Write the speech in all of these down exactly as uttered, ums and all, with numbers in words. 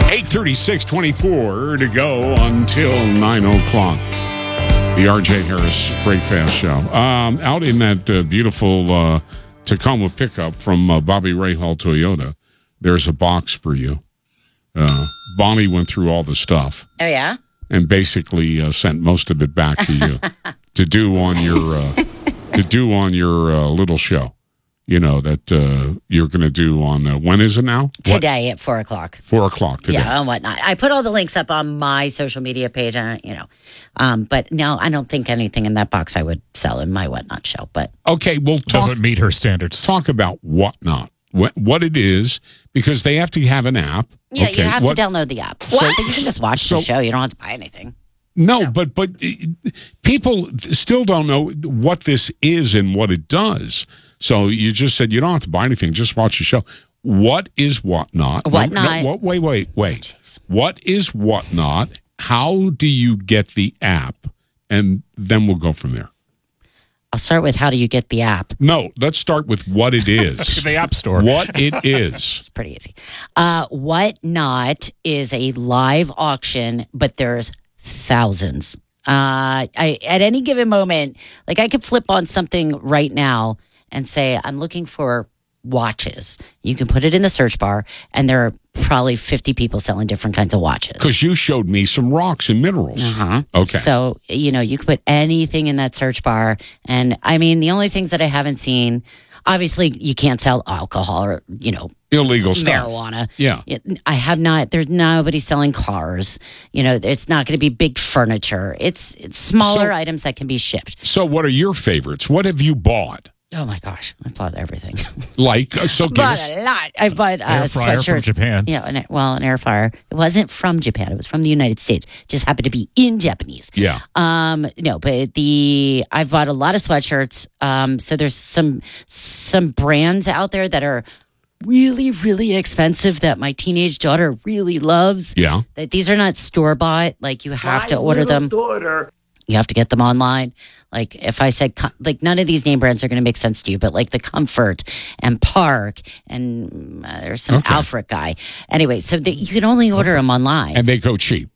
eight thirty-six, twenty-four to go until nine o'clock. The R J Harris Break Fast Show. Um, out in that uh, beautiful uh, Tacoma pickup from uh, Bobby Rahal Toyota, there's a box for you. Uh, Bonnie went through all the stuff. Oh, yeah? And basically uh, sent most of it back to you to do on your uh, to do on your uh, little show. You know, that uh, you're going to do on, uh, when is it now? Today what? At four o'clock. four o'clock today. Yeah, and whatnot. I put all the links up on my social media page, and you know, um, but no, I don't think anything in that box I would sell in my Whatnot show. But okay, well, talk, doesn't meet her standards. Talk about Whatnot, what, what it is, because they have to have an app. Yeah, okay, you have what, to download the app. So, But you can just watch so, the show. You don't have to buy anything. No, no, but but people still don't know what this is and what it does. So you just said you don't have to buy anything; just watch the show. What is Whatnot? Whatnot. No, no, wait, wait, wait. Oh, what is Whatnot? How do you get the app? And then we'll go from there. I'll start with how do you get the app? No, let's start with what it is. The App Store. What it is. It's pretty easy. Uh, Whatnot is a live auction, but there's thousands. Uh, I at any given moment, like I could flip on something right now and say, I'm looking for watches. You can put it in the search bar, and there are probably fifty people selling different kinds of watches. Because you showed me some rocks and minerals. Uh-huh. Okay. So, you know, you can put anything in that search bar. And I mean, the only things that I haven't seen, obviously, you can't sell alcohol or, you know, illegal stuff. Marijuana. Yeah. I have not, there's nobody selling cars. You know, it's not going to be big furniture. It's, it's smaller So- items that can be shipped. So what are your favorites? What have you bought? Oh my gosh, I bought everything. Like, uh, so give bought us, a lot. I bought uh, Air fryer from sweatshirts. Japan. Yeah, an, well, an air fryer. It wasn't from Japan. It was from the United States. Just happened to be in Japanese. yeah. Um, no, but the I've bought a lot of sweatshirts. Um, so there's some some brands out there that are really, really expensive that my teenage daughter really loves. Yeah. That these are not store bought. Like you have My to order little them. daughter. You have to get them online. Like if I said, co- like none of these name brands are going to make sense to you, but like the Comfort and Park and uh, there's some Okay. Alfred guy. Anyway, so the, you can only order them online. And they go cheap.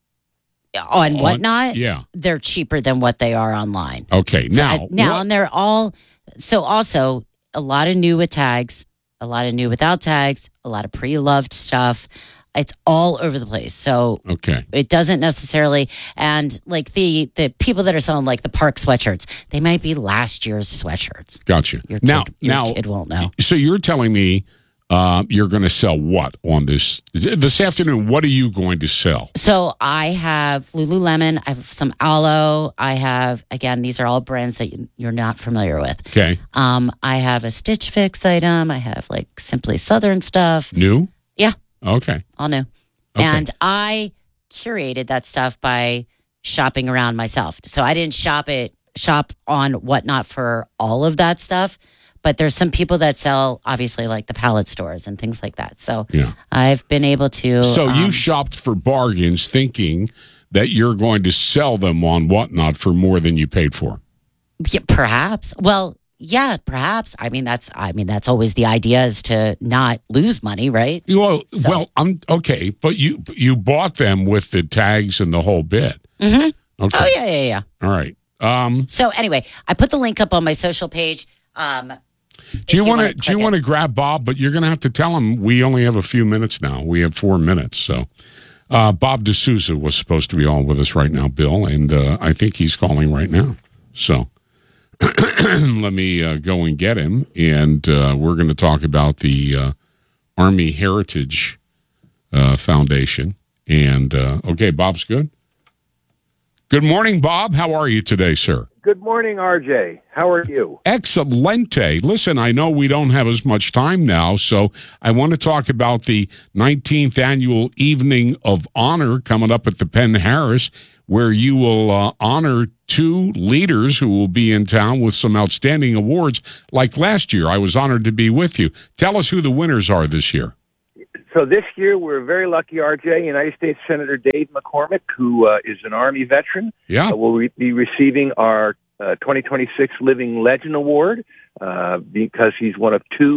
On Whatnot, Yeah. they're cheaper than what they are online. Okay. Now, Uh, now, what- and they're all so also a lot of new with tags, a lot of new without tags, a lot of pre-loved stuff. It's all over the place. So okay. it doesn't necessarily, and like the the people that are selling like the Park sweatshirts, they might be last year's sweatshirts. Gotcha. Your kid, now, your now, kid won't know. so you're telling me uh, you're going to sell what on this this afternoon? What are you going to sell? So I have Lululemon. I have some Aloe. I have, again, these are all brands that you- you're not familiar with. Okay. Um, I have a Stitch Fix item. I have like Simply Southern stuff. New? Yeah. Okay. All new. Okay. And I curated that stuff by shopping around myself. So I didn't shop it, shop on Whatnot for all of that stuff. But there's some people that sell, obviously, like the pallet stores and things like that. So Yeah. I've been able to. So you um, shopped for bargains thinking that you're going to sell them on Whatnot for more than you paid for. yeah, perhaps. Well, yeah, perhaps. I mean, that's. I mean, that's always the idea is to not lose money, right? Well, well, I'm okay, but you you bought them with the tags and the whole bit. Mm-hmm. Okay. Oh yeah, yeah, yeah. All right. Um, So anyway, I put the link up on my social page. Um, do you you want to wanna do you click want to it. grab Bob? But you're going to have to tell him we only have a few minutes now. We have four minutes. So uh, Bob D'Souza was supposed to be on with us right now, Bill, and uh, I think he's calling right now. So let me uh, go and get him, and uh, we're going to talk about the uh, Army Heritage uh, Foundation. And uh, okay, Bob's good. Good morning, Bob. How are you today, sir? Good morning, R J. How are you? Excelente. Listen, I know we don't have as much time now, so I want to talk about the nineteenth Annual Evening of Honor coming up at the Penn Harris, where you will uh, honor two leaders who will be in town with some outstanding awards. Like last year, I was honored to be with you. Tell us who the winners are this year. So this year, we're very lucky, R J. United States Senator Dave McCormick, who uh, is an Army veteran, Yeah. uh, will re- be receiving our uh, twenty twenty-six Living Legend Award uh, because he's one of two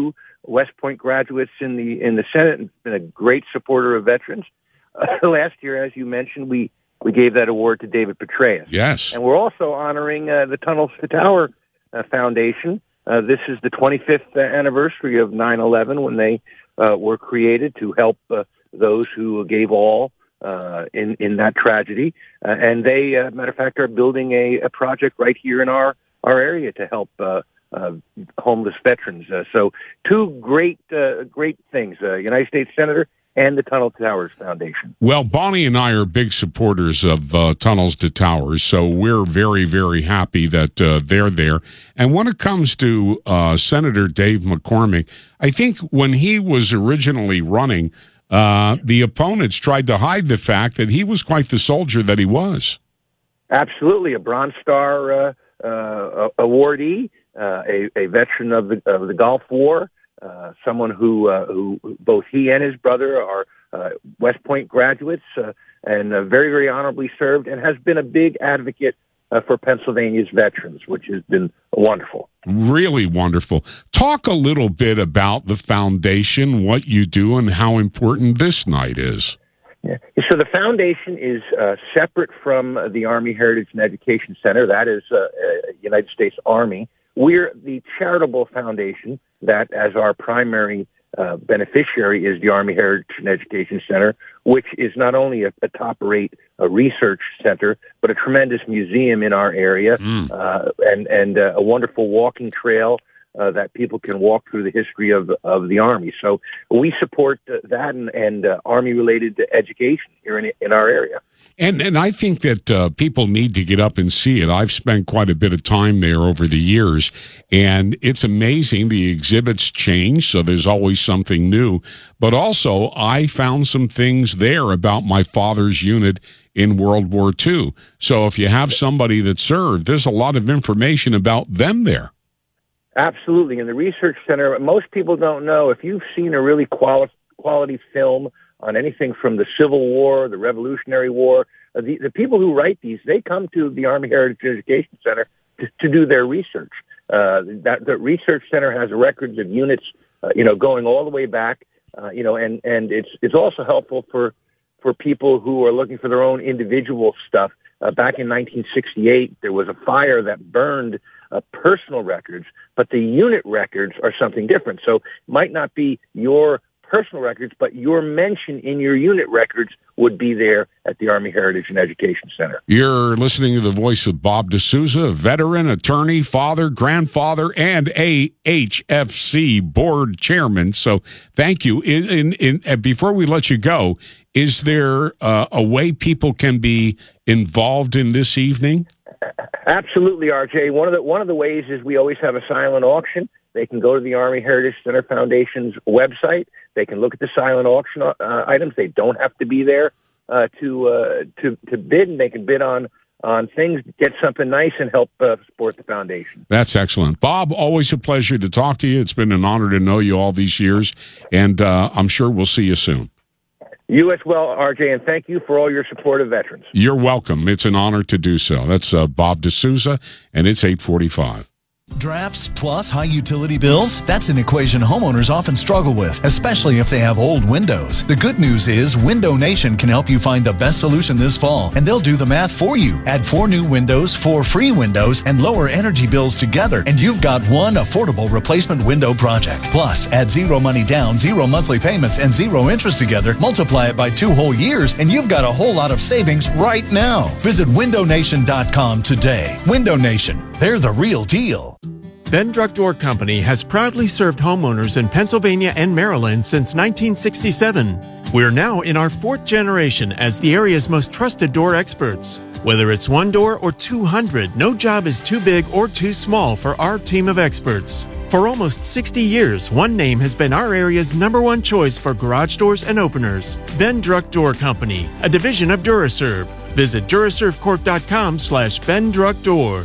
West Point graduates in the in the Senate and been a great supporter of veterans. Uh, last year, as you mentioned, we, we gave that award to David Petraeus. Yes. And we're also honoring uh, the Tunnels to Tower uh, Foundation. Uh, this is the twenty-fifth anniversary of nine eleven when they uh, were created to help uh, those who gave all uh, in, in that tragedy. Uh, and they, uh, matter of fact, are building a, a project right here in our, our area to help uh, uh, homeless veterans. Uh, so two great, uh, great things, uh, United States Senator and the Tunnel to Towers Foundation. Well, Bonnie and I are big supporters of uh, Tunnels to Towers, so we're very, very happy that uh, they're there. And when it comes to uh, Senator Dave McCormick, I think when he was originally running, uh, the opponents tried to hide the fact that he was quite the soldier that he was. Absolutely, a Bronze Star uh, uh, awardee, uh, a, a veteran of the of the Gulf War. Uh, someone who, uh, who both he and his brother are uh, West Point graduates uh, and uh, very, very honorably served, and has been a big advocate uh, for Pennsylvania's veterans, which has been wonderful. Really wonderful. Talk a little bit about the foundation, what you do, and how important this night is. Yeah. So the foundation is uh, separate from the Army Heritage and Education Center. That is uh, uh, United States Army. We're the charitable foundation that, as our primary uh, beneficiary, is the Army Heritage and Education Center, which is not only a, a top-rate uh, research center, but a tremendous museum in our area, mm. uh, and and uh, a wonderful walking trail uh, that people can walk through the history of of the Army. So we support uh, that and, and uh, Army-related education here in in our area. And and I think that uh, people need to get up and see it. I've spent quite a bit of time there over the years, and it's amazing. The exhibits change, so there's always something new. But also, I found some things there about my father's unit in World War Two. So if you have somebody that served, there's a lot of information about them there. Absolutely. In the Research Center, most people don't know, if you've seen a really quali- quality film on anything from the Civil War, the Revolutionary War, uh, the, the people who write these, they come to the Army Heritage Education Center to, to do their research. Uh, that the Research Center has records of units, uh, you know, going all the way back, uh, you know, and, and it's it's also helpful for for people who are looking for their own individual stuff. Uh, back in nineteen sixty-eight, there was a fire that burned uh, personal records, but the unit records are something different. So it might not be your personal records, but your mention in your unit records would be there at the Army Heritage and Education Center. You're listening to the voice of Bob D'Souza, veteran, attorney, father, grandfather, and a H F C board chairman. So thank you. In, in, in, and before we let you go, is there uh, a way people can be involved in this evening? Absolutely, R J. One of the one of the ways is we always have a silent auction. They can go to the Army Heritage Center Foundation's website. They can look at the silent auction uh, items. They don't have to be there uh, to uh, to to bid, and they can bid on on things, get something nice, and help uh, support the foundation. That's excellent. Bob, always a pleasure to talk to you. It's been an honor to know you all these years, and uh, I'm sure we'll see you soon. You as well, R J, and thank you for all your support of veterans. You're welcome. It's an honor to do so. That's uh, Bob D'Souza, and it's eight forty-five. Drafts plus high utility bills? That's an equation homeowners often struggle with, especially if they have old windows. The good news is Window Nation can help you find the best solution this fall, and they'll do the math for you. Add four new windows, four free windows, and lower energy bills together, and you've got one affordable replacement window project. Plus, add zero money down, zero monthly payments, and zero interest together, multiply it by two whole years, and you've got a whole lot of savings right now. Visit window nation dot com today. Window Nation, they're the real deal. Ben Druck Door Company has proudly served homeowners in Pennsylvania and Maryland since nineteen sixty-seven. We're now in our fourth generation as the area's most trusted door experts. Whether it's one door or two hundred, no job is too big or too small for our team of experts. For almost sixty years, one name has been our area's number one choice for garage doors and openers. Ben Druck Door Company, a division of Duraserve. Visit duraserve corp dot com slash Ben Druck Door.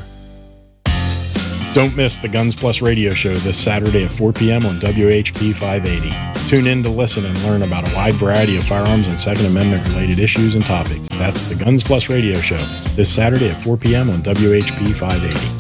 Don't miss the Guns Plus radio show this Saturday at four p.m. on W H P five eighty. Tune in to listen and learn about a wide variety of firearms and Second Amendment-related issues and topics. That's the Guns Plus radio show this Saturday at four p.m. on W H P five eighty.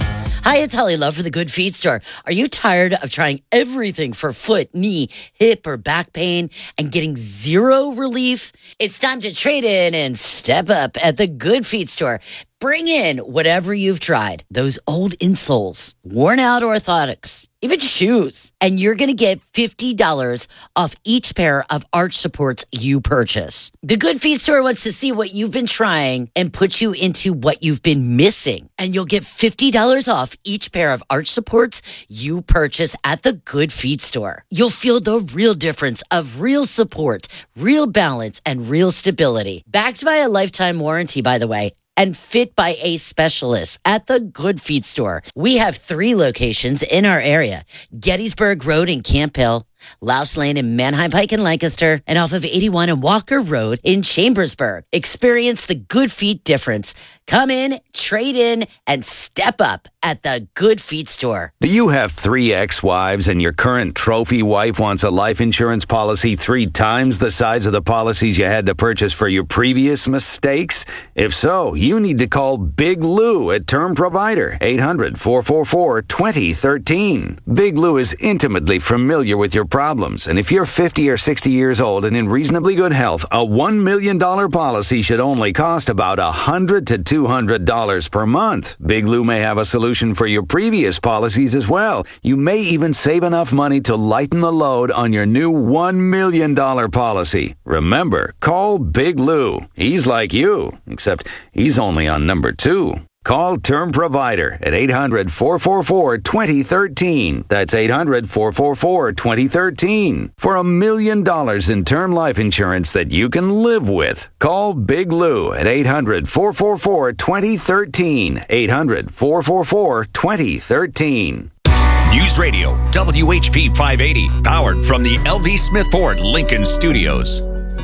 Hi, it's Holly Love for the Good Feet Store. Are you tired of trying everything for foot, knee, hip, or back pain and getting zero relief? It's time to trade in and step up at the Good Feet Store. Bring in whatever you've tried. Those old insoles, worn out orthotics, even shoes. And you're going to get fifty dollars off each pair of arch supports you purchase. The Good Feet Store wants to see what you've been trying and put you into what you've been missing. And you'll get fifty dollars off each pair of arch supports you purchase at the Good Feet Store. You'll feel the real difference of real support, real balance, and real stability. Backed by a lifetime warranty, by the way, and fit by a specialist at the Good Feet Store. We have three locations in our area: Gettysburg Road in Camp Hill, Louse Lane in Manheim Pike in Lancaster, and off of eighty-one and Walker Road in Chambersburg. Experience the Good Feet difference. Come in, trade in, and step up at the Good Feet Store. Do you have three ex-wives and your current trophy wife wants a life insurance policy three times the size of the policies you had to purchase for your previous mistakes? If so, you need to call Big Lou at Term Provider, eight hundred, four four four, two zero one three. Big Lou is intimately familiar with your problems, and if you're fifty or sixty years old and in reasonably good health, a one million dollars policy should only cost about one hundred to two hundred dollars per month. Big Lou may have a solution for your previous policies as well. You may even save enough money to lighten the load on your new one million dollars policy. Remember, call Big Lou. He's like you, except he's only on number two. Call Term Provider at eight hundred, four four four, two zero one three. That's eight hundred, four four four, two zero one three. For a million dollars in term life insurance that you can live with. Call Big Lou at eight hundred, four four four, two zero one three. eight hundred, four four four, two zero one three. News Radio W H P five eighty, powered from the L V Smith Ford Lincoln Studios.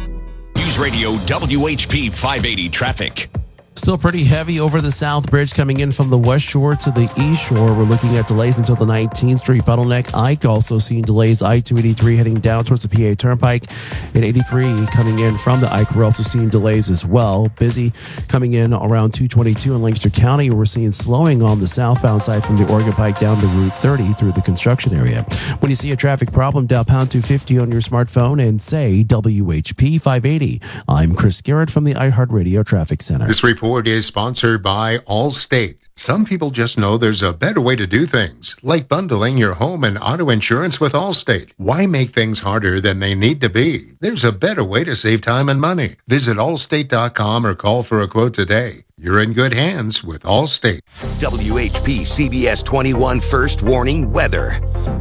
News Radio W H P five eighty traffic. Still pretty heavy over the South Bridge coming in from the West Shore to the East Shore. We're looking at delays until the nineteenth Street bottleneck. Ike also seeing delays. I two eighty-three heading down towards the P A Turnpike. And eighty-three coming in from the Ike. We're also seeing delays as well. Busy coming in around two twenty-two in Lancaster County. We're seeing slowing on the southbound side from the Oregon Pike down to Route thirty through the construction area. When you see a traffic problem, dial pound two fifty on your smartphone and say W H P five eighty. I'm Chris Garrett from the iHeartRadio Traffic Center. This report is sponsored by Allstate. Some people just know there's a better way to do things, like bundling your home and auto insurance with Allstate. Why make things harder than they need to be? There's a better way to save time and money. Visit allstate dot com or call for a quote today. You're in good hands with Allstate. W H P C B S twenty-one First Warning Weather.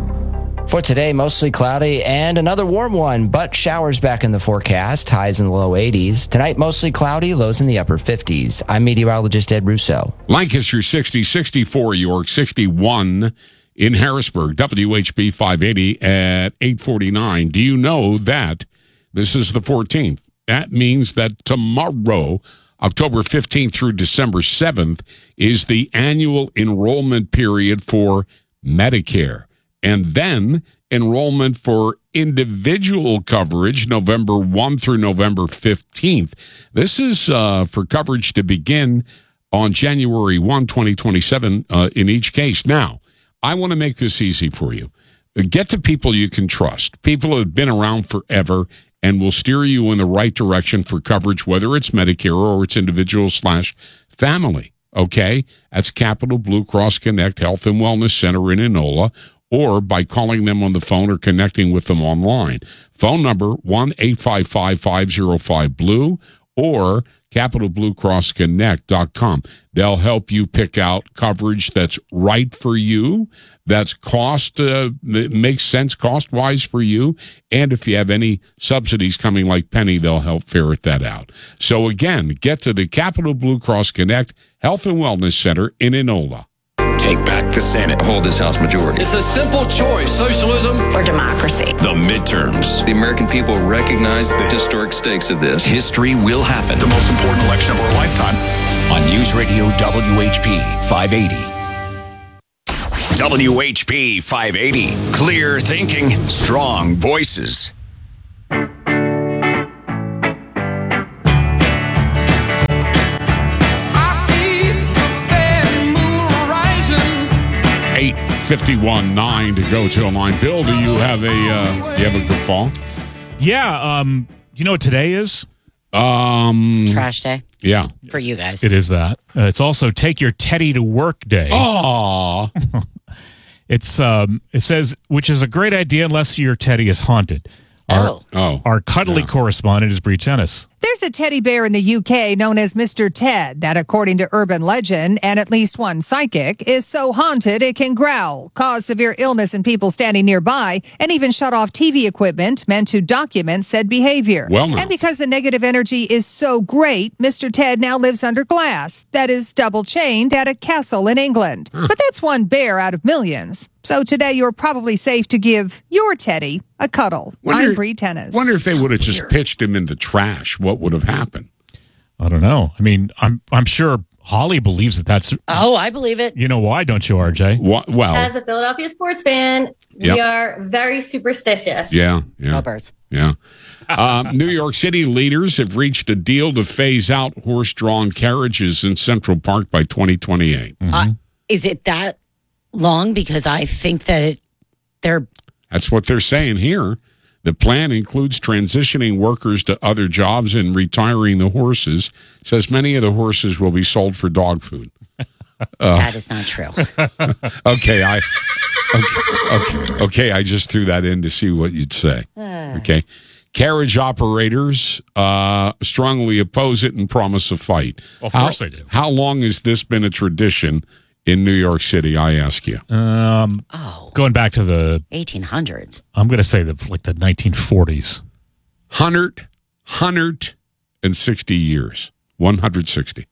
For today, mostly cloudy and another warm one, but showers back in the forecast, highs in the low eighties. Tonight, mostly cloudy, lows in the upper fifties. I'm meteorologist Ed Russo. Lancaster sixty, sixty-four, York sixty-one in Harrisburg. W H P five eighty at eight forty-nine. Do you know that this is the fourteenth? That means that tomorrow, October fifteenth through December seventh, is the annual enrollment period for Medicare. And then enrollment for individual coverage, November first through November fifteenth. This is uh, for coverage to begin on January first, twenty twenty-seven uh, in each case. Now, I want to make this easy for you. Get to people you can trust, people who have been around forever and will steer you in the right direction for coverage, whether it's Medicare or it's individual slash family. Okay? That's Capital Blue Cross Connect Health and Wellness Center in Enola, or by calling them on the phone or connecting with them online. Phone number one eight five five, five oh five, blue or capital blue cross connect dot com. They'll help you pick out coverage that's right for you, that's cost, uh, makes sense cost-wise for you, and if you have any subsidies coming like Penny, they'll help ferret that out. So again, get to the Capital Blue Cross Connect Health and Wellness Center in Enola. Take back the Senate. Hold this House majority. It's a simple choice. Socialism or democracy. The midterms. The American people recognize the historic stakes of this. History will happen. The most important election of our lifetime. On News Radio W H P five eighty. W H P five eighty. Clear thinking, strong voices. fifty-one nine to go till nine. Bill, do you have a uh, do you have a good fall? Yeah. Um. You know what today is? Um. Trash day Yeah. for you guys. It is that. Uh, it's also Take Your Teddy to Work Day. Aw. It's um. It says, which is a great idea unless your teddy is haunted. Our, Oh. Oh. Our cuddly Yeah. correspondent is Bree Tennis. There's a teddy bear in the U K known as Mister Ted that, according to urban legend and at least one psychic, is so haunted it can growl, cause severe illness in people standing nearby, and even shut off T V equipment meant to document said behavior. Well, now. And because the negative energy is so great, Mister Ted now lives under glass, that is double chained at a castle in England. But that's one bear out of millions. So today you're probably safe to give your teddy a cuddle. Wonder- I'm Bree Tennis. Wonder if they would have just pitched him in the trash. What would have happened? I don't know. I mean, I'm I'm sure Holly believes that that's. Oh, I believe it. You know why, don't you, R J? What, well, As a Philadelphia sports fan, Yep. we are very superstitious. yeah, yeah. Go Birds. Yeah. Um, New York City leaders have reached a deal to phase out horse-drawn carriages in Central Park by twenty twenty-eight. Uh, is it that long? Because I think that they're That's what they're saying here. The plan includes transitioning workers to other jobs and retiring the horses. Says many of the horses will be sold for dog food. Uh, that is not true. okay, I okay, okay, okay, I just threw that in to see what you'd say. Okay. Carriage operators uh, strongly oppose it and promise a fight. Of How- course they do. How long has this been a tradition in New York City, I ask you? Um, Oh, going back to the, eighteen hundreds. I'm going to say the like the nineteen forties. one hundred, one hundred sixty years. one hundred sixty.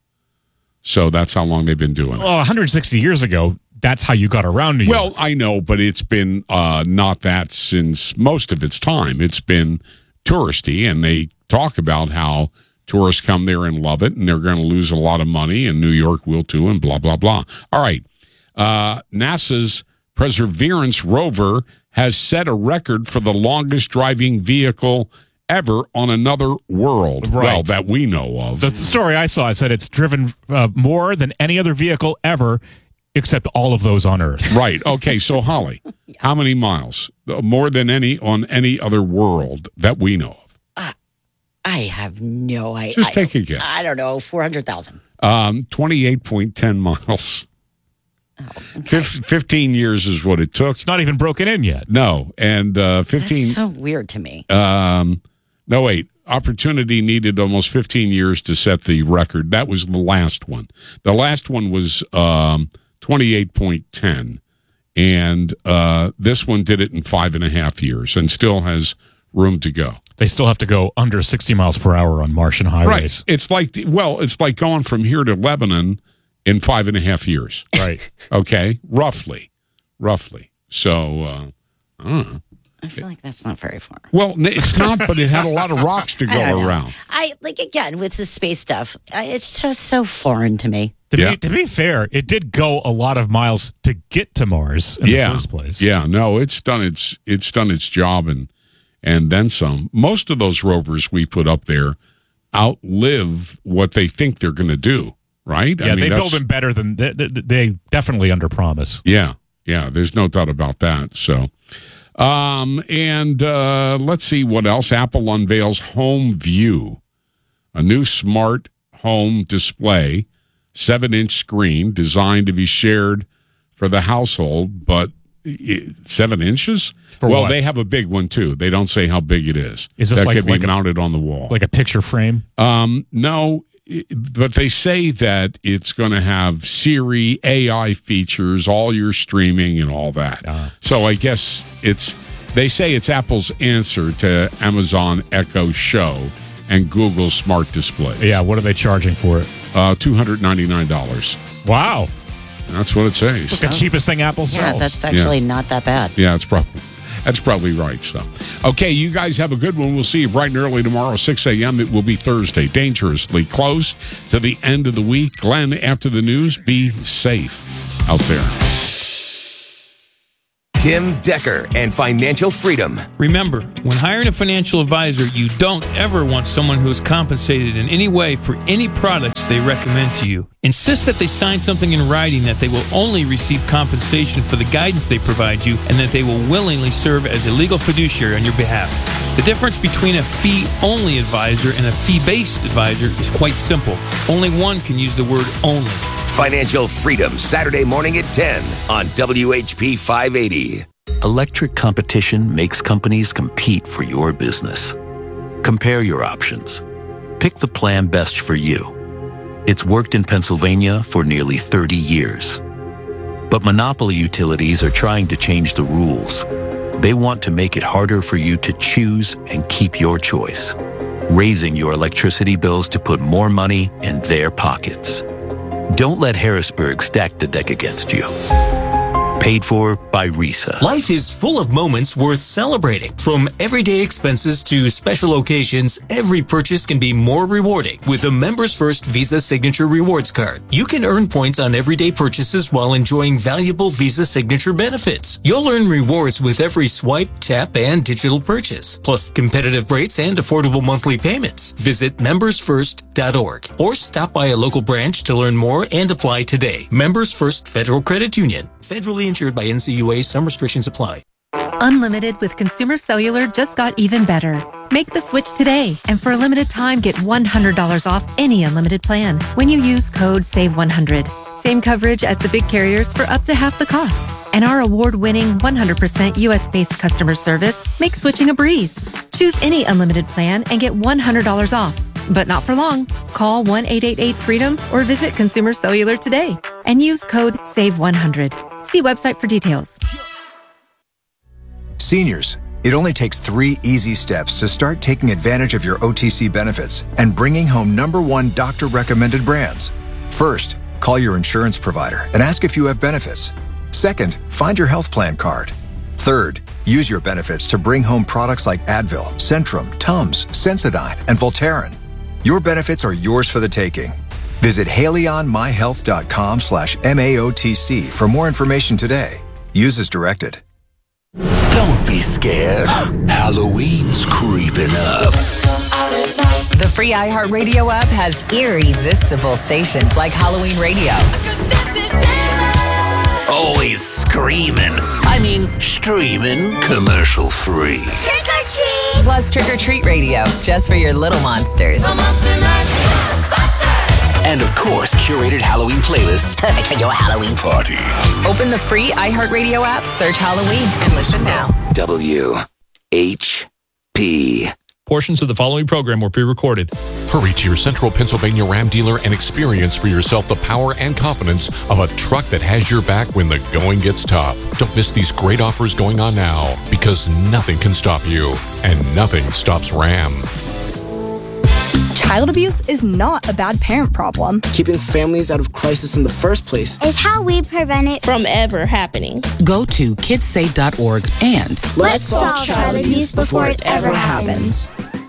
So that's how long they've been doing it. Well, one hundred sixty years ago, that's how you got around New York. Well, I know, but it's been uh, not that since most of its time. It's been touristy, and they talk about how tourists come there and love it, and they're going to lose a lot of money, and New York will too, and blah, blah, blah. All right. Uh, NASA's Perseverance rover has set a record for the longest driving vehicle ever on another world. Right. Well, that we know of. The story I saw, I said it's driven uh, more than any other vehicle ever, except all of those on Earth. Right. Okay. So, Holly, how many miles? More than any on any other world that we know of. I have no idea. Just take a guess. I don't know. Four hundred thousand. Um, twenty-eight point one zero miles. Oh, okay. Fif- fifteen years is what it took. It's not even broken in yet. No. And uh, fifteen. That's so weird to me. Um, no, wait. Opportunity needed almost fifteen years to set the record. That was the last one. The last one was um, twenty-eight point one zero. And uh, this one did it in five and a half years and still has room to go. They still have to go under sixty miles per hour on Martian highways. Right. It's like, the, well, it's like going from here to Lebanon in five and a half years. Right. Okay. Roughly. Roughly. So, uh, I don't know. I feel like that's not very far. Well, n- it's not, but it had a lot of rocks to I don't go know. around. I like again with the space stuff. I, it's just so foreign to me. To, Yeah. be, to be fair, it did go a lot of miles to get to Mars in yeah. the first place. Yeah. No, it's done its it's done its job and and then some. Most of those rovers we put up there outlive what they think they're going to do. Right? Yeah, they that's- build them better than they, they, they definitely underpromise. Yeah, yeah. There's no doubt about that. So, um, and uh, let's see what else. Apple unveils Home View, a new smart home display, seven-inch screen designed to be shared for the household, but i- seven inches. For well, what? they have a big one too. They don't say how big it is. Is this that like- could be like a- mounted on the wall, Like a picture frame. um, no, i- but they say that it's going to have Siri, A I features, all your streaming and all that. Ah. So I guess it's, they say it's Apple's answer to Amazon Echo Show and Google Smart Display. Yeah, what are they charging for it? Uh, two hundred ninety-nine dollars. Wow. That's what it says. The cheapest thing Apple sells. Yeah, that's actually not that bad. Yeah, it's probably that's probably right. So, okay, you guys have a good one. We'll see you bright and early tomorrow, six a.m. It will be Thursday. Dangerously close to the end of the week. Glenn, after the news, be safe out there. Tim Decker and financial freedom. Remember, when hiring a financial advisor, you don't ever want someone who is compensated in any way for any products they recommend to you. Insist that they sign something in writing that they will only receive compensation for the guidance they provide you and that they will willingly serve as a legal fiduciary on your behalf. The difference between a fee-only advisor and a fee-based advisor is quite simple. Only one can use the word only. Financial freedom, Saturday morning at ten on W H P five eighty. Electric competition makes companies compete for your business. Compare your options. Pick the plan best for you. It's worked in Pennsylvania for nearly thirty years. But monopoly utilities are trying to change the rules. They want to make it harder for you to choose and keep your choice, raising your electricity bills to put more money in their pockets. Don't let Harrisburg stack the deck against you. Paid for by R I S A. Life is full of moments worth celebrating. From everyday expenses to special occasions, every purchase can be more rewarding with a Members First Visa Signature Rewards Card. You can earn points on everyday purchases while enjoying valuable Visa Signature benefits. You'll earn rewards with every swipe, tap, and digital purchase, plus competitive rates and affordable monthly payments. Visit members first dot org or stop by a local branch to learn more and apply today. Members First Federal Credit Union. Federally insured by N C U A. Some restrictions apply. Unlimited with Consumer Cellular just got even better. Make the switch today, and for a limited time, get one hundred dollars off any unlimited plan when you use code save one hundred. Same coverage as the big carriers for up to half the cost. And our award-winning one hundred percent U S-based customer service makes switching a breeze. Choose any unlimited plan and get one hundred dollars off. But not for long. Call one eight eight eight freedom or visit Consumer Cellular today and use code save one hundred. See website for details. Seniors, it only takes three easy steps to start taking advantage of your O T C benefits and bringing home number one doctor-recommended brands. First, call your insurance provider and ask if you have benefits. Second, find your health plan card. Third, use your benefits to bring home products like Advil, Centrum, Tums, Sensodyne, and Voltaren. Your benefits are yours for the taking. Visit haleyonmyhealth.com slash MAOTC for more information today. Use as directed. Don't be scared. Halloween's creeping up. The free iHeartRadio app has irresistible stations like Halloween Radio. Always screaming. I mean, streaming. Commercial free. Trick or treat! Plus Trick or Treat Radio, just for your little monsters. The Monster And of course, curated Halloween playlists perfect for your Halloween party. Open the free iHeartRadio app, search Halloween, and listen now. W H P. Portions of the following program were pre-recorded. Hurry to your Central Pennsylvania Ram dealer and experience for yourself the power and confidence of a truck that has your back when the going gets tough. Don't miss these great offers going on now, because nothing can stop you, and nothing stops Ram. Child abuse is not a bad parent problem. Keeping families out of crisis in the first place is how we prevent it from ever happening. Go to kids say dot org and let's solve child abuse before it ever happens.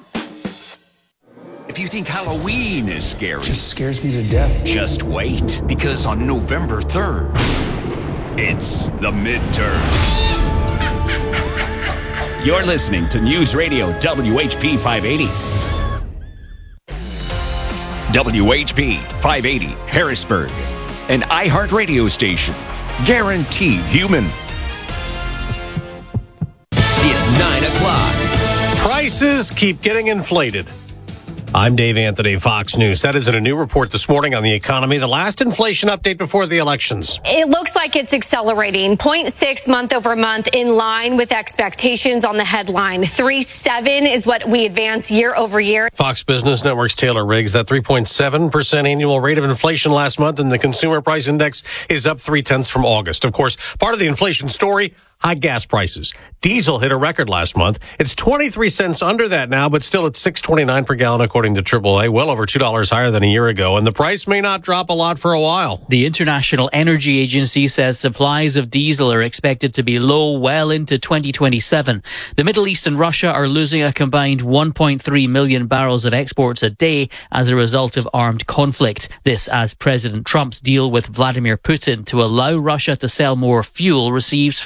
If you think Halloween is scary, just scares me to death. Just wait, because on November third, it's the midterms. You're listening to News Radio W H P five eighty. W H P five eighty, Harrisburg, an iHeart radio station, guaranteed human. It's nine o'clock. Prices keep getting inflated. I'm Dave Anthony, Fox News. That is in a new report this morning on the economy, the last inflation update before the elections. It looks like it's accelerating. zero point six month over month, in line with expectations on the headline. three point seven is what we advance year over year. Fox Business Network's Taylor Riggs, that three point seven percent annual rate of inflation last month, and the consumer price index is up three tenths from August. Of course, part of the inflation story, high gas prices. Diesel hit a record last month. It's twenty-three cents under that now, but still at six twenty-nine per gallon, according to triple A, well over two dollars higher than a year ago. And the price may not drop a lot for a while. The International Energy Agency says supplies of diesel are expected to be low well into twenty twenty-seven. The Middle East and Russia are losing a combined one point three million barrels of exports a day as a result of armed conflict. This as President Trump's deal with Vladimir Putin to allow Russia to sell more fuel receives further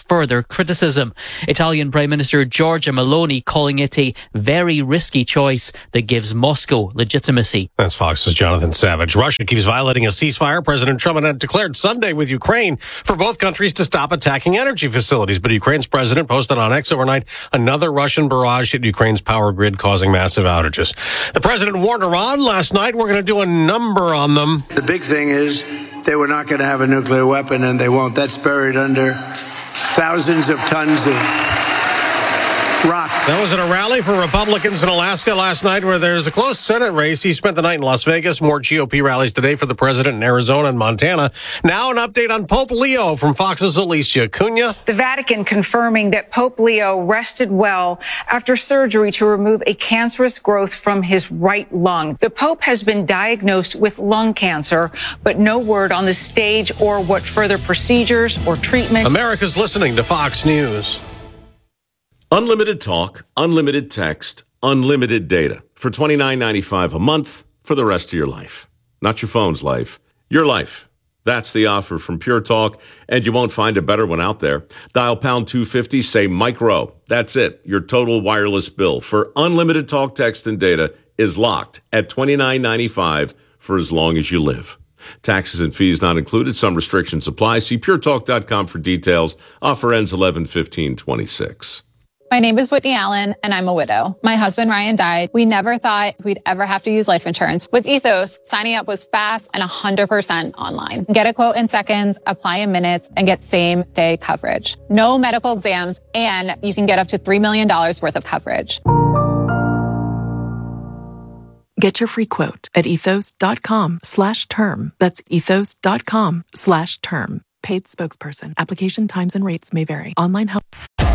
criticism. Italian Prime Minister Giorgia Meloni calling it a very risky choice that gives Moscow legitimacy. That's Fox's Jonathan Savage. Russia keeps violating a ceasefire President Trump had declared Sunday with Ukraine for both countries to stop attacking energy facilities. But Ukraine's president posted on X overnight another Russian barrage hit Ukraine's power grid, causing massive outages. The president warned Iran last night, we're going to do a number on them. The big thing is they were not going to have a nuclear weapon, and they won't. That's buried under thousands of tons of rock. That was at a rally for Republicans in Alaska last night where there's a close Senate race. He spent the night in Las Vegas. More G O P rallies today for the president in Arizona and Montana. Now an update on Pope Leo from Fox's Alicia Cunha. The Vatican confirming that Pope Leo rested well after surgery to remove a cancerous growth from his right lung. The Pope has been diagnosed with lung cancer, but no word on the stage or what further procedures or treatment. America's listening to Fox News. Unlimited talk, unlimited text, unlimited data for twenty-nine ninety-five a month for the rest of your life. Not your phone's life, your life. That's the offer from Pure Talk, and you won't find a better one out there. Dial pound two fifty, say micro. That's it. Your total wireless bill for unlimited talk, text, and data is locked at twenty-nine ninety-five for as long as you live. Taxes and fees not included. Some restrictions apply. See pure talk dot com for details. Offer ends eleven fifteen twenty-six. My name is Whitney Allen, and I'm a widow. My husband, Ryan, died. We never thought we'd ever have to use life insurance. With Ethos, signing up was fast and one hundred percent online. Get a quote in seconds, apply in minutes, and get same-day coverage. No medical exams, and you can get up to three million dollars worth of coverage. Get your free quote at ethos.com slash term. That's ethos.com slash term. Paid spokesperson. Application times and rates may vary. Online help.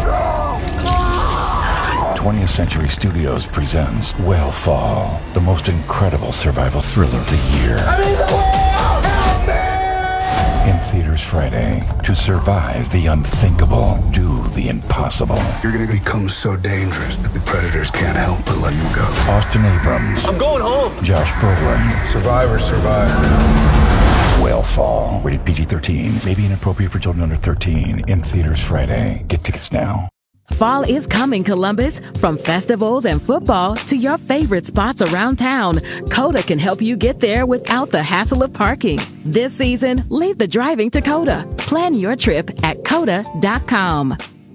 twentieth Century Studios presents Whale Fall, the most incredible survival thriller of the year. I'm in the whale! Help me! In theaters Friday. To survive the unthinkable, do the impossible. You're going to become so dangerous that the predators can't help but let you go. Austin Abrams. I'm going home. Josh Brolin. Survivor, survivor. Whale Fall. Rated P G thirteen. May be inappropriate for children under thirteen. In theaters Friday. Get tickets now. Fall is coming, Columbus. From festivals and football to your favorite spots around town, Coda can help you get there without the hassle of parking. This season, leave the driving to Coda. Plan your trip at coda dot com.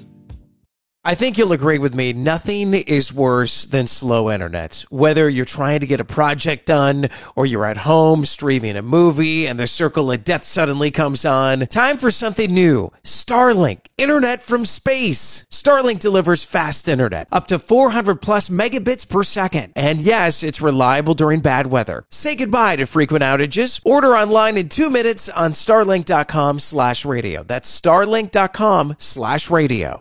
I think you'll agree with me, nothing is worse than slow internet. Whether you're trying to get a project done or you're at home streaming a movie and the circle of death suddenly comes on, time for something new. Starlink, internet from space. Starlink delivers fast internet, up to four hundred plus megabits per second. And yes, it's reliable during bad weather. Say goodbye to frequent outages. Order online in two minutes on starlink.com slash radio. That's starlink.com slash radio.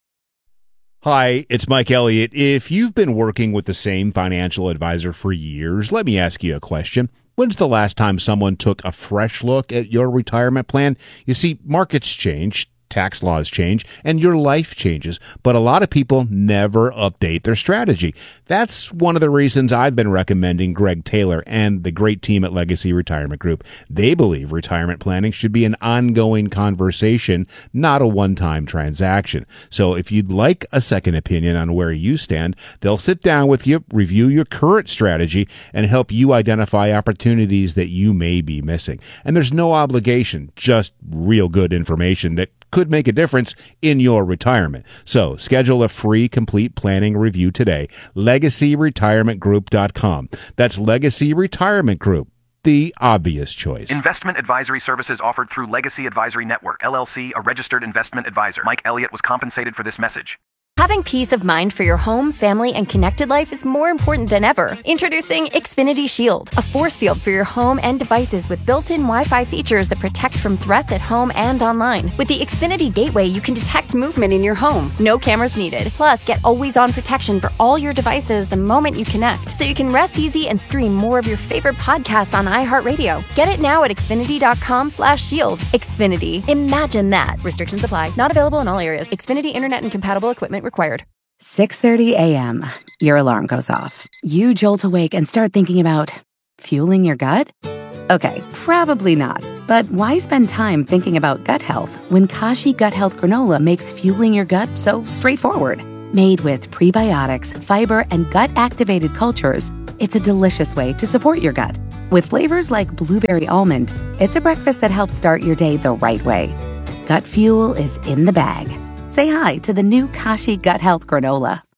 Hi, it's Mike Elliott. If you've been working with the same financial advisor for years, let me ask you a question. When's the last time someone took a fresh look at your retirement plan? You see, markets change, tax laws change, and your life changes, but a lot of people never update their strategy. That's one of the reasons I've been recommending Greg Taylor and the great team at Legacy Retirement Group. They believe retirement planning should be an ongoing conversation, not a one-time transaction. So if you'd like a second opinion on where you stand, they'll sit down with you, review your current strategy, and help you identify opportunities that you may be missing. And there's no obligation, just real good information that could make a difference in your retirement. So schedule a free complete planning review today. legacy retirement group dot com. That's Legacy Retirement Group, the obvious choice. Investment advisory services offered through Legacy Advisory Network, L L C, a registered investment advisor. Mike Elliott was compensated for this message. Having peace of mind for your home, family, and connected life is more important than ever. Introducing Xfinity Shield, a force field for your home and devices with built-in Wi-Fi features that protect from threats at home and online. With the Xfinity Gateway, you can detect movement in your home. No cameras needed. Plus, get always-on protection for all your devices the moment you connect, so you can rest easy and stream more of your favorite podcasts on iHeartRadio. Get it now at xfinity.com slash shield. Xfinity. Imagine that. Restrictions apply. Not available in all areas. Xfinity Internet and compatible equipment required. six thirty a.m. Your alarm goes off. You jolt awake and start thinking about fueling your gut? Okay, probably not. But why spend time thinking about gut health when Kashi Gut Health Granola makes fueling your gut so straightforward? Made with prebiotics, fiber, and gut-activated cultures, it's a delicious way to support your gut. With flavors like blueberry almond, it's a breakfast that helps start your day the right way. Gut fuel is in the bag. Say hi to the new Kashi Gut Health Granola.